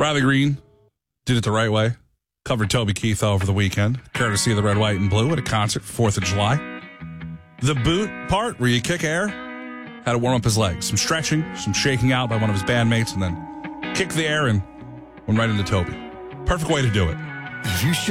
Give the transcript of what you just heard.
Riley Green did it the right way. Covered Toby Keith over the weekend, courtesy of the Red, White, and Blue at a concert, 4th of July. The boot part, where you kick air, had to warm up his legs. Some stretching, some shaking out by one of his bandmates, and then kick the air and went right into Toby. Perfect way to do it. You should